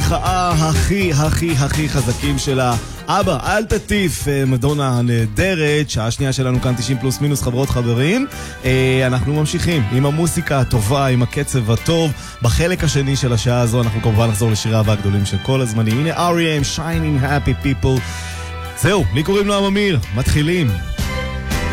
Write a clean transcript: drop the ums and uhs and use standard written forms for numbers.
המחאה הכי חזקים שלה. אבא, אל תטיף, מדונה הנהדרת. שעה שנייה שלנו כאן 90 פלוס מינוס, חברות חברים. אנחנו ממשיכים עם המוסיקה הטובה, עם הקצב הטוב. בחלק השני של השעה הזו אנחנו כמובן נחזור לשירי אהבה הגדולים של כל הזמנים. הנה R.E.M. Shining Happy People. זהו, לי קוראים לו אמיר, מתחילים.